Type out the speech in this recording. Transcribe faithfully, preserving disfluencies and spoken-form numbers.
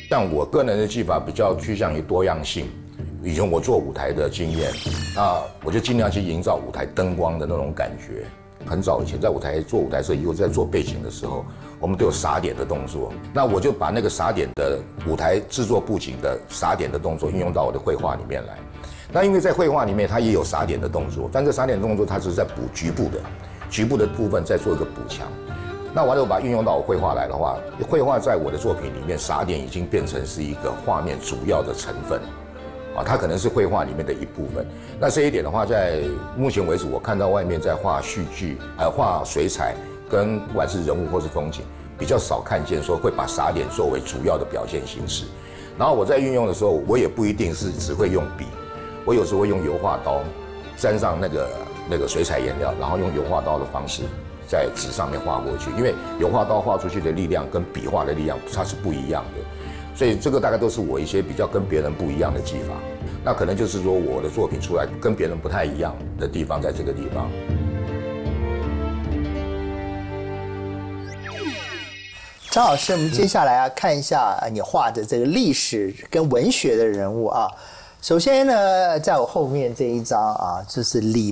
像我个人的技法比较趋向于多样性。以前我做舞台的经验，那我就尽量去营造舞台灯光的那种感觉。很早以前在舞台做舞台设计，或者在做背景的时候，我们都有撒点的动作。那我就把那个撒点的舞台制作布景的撒点的动作运用到我的绘画里面来。那因为在绘画里面它也有撒点的动作，但这撒点动作它只是在补局部的，局部的部分再做一个补强。那完了我把它运用到我绘画来的话，绘画在我的作品里面撒点已经变成是一个画面主要的成分。啊，它可能是绘画里面的一部分。那这一点的话，在目前为止，我看到外面在画戏剧，呃，画水彩，跟不管是人物或是风景，比较少看见说会把撒点作为主要的表现形式。然后我在运用的时候，我也不一定是只会用笔，我有时候会用油画刀，沾上那个那个水彩颜料，然后用油画刀的方式在纸上面画过去。因为油画刀画出去的力量跟笔画的力量它是不一样的。所以这个大概都是我一些比较跟别人不一样的技法，那可能就是说我的作品出来跟别人不太一样的地方在这个地方。 张老师，我们接下来啊看一下你画的这个历史跟文学的人物啊。首先呢，在我后面这一张啊，就是李